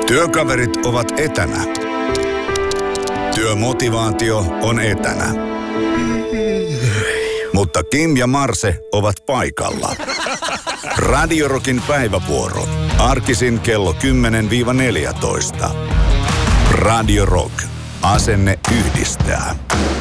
Työkaverit ovat etänä. Työmotivaatio on etänä. Mutta Kim ja Marse ovat paikalla. Radio Rockin päivävuoro. Arkisin kello 10-14. Radio Rock. Asenne yhdistää.